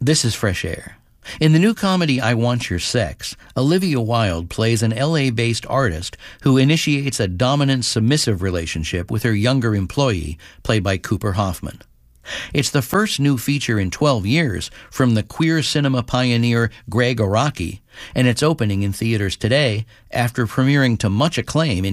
This is Fresh Air. In the new comedy I Want Your Sex, Olivia Wilde plays an LA-based artist who initiates a dominant submissive relationship with her younger employee, played by Cooper Hoffman. It's the first new feature in 12 years from the queer cinema pioneer Gregg Araki, and it's opening in theaters today after premiering to much acclaim in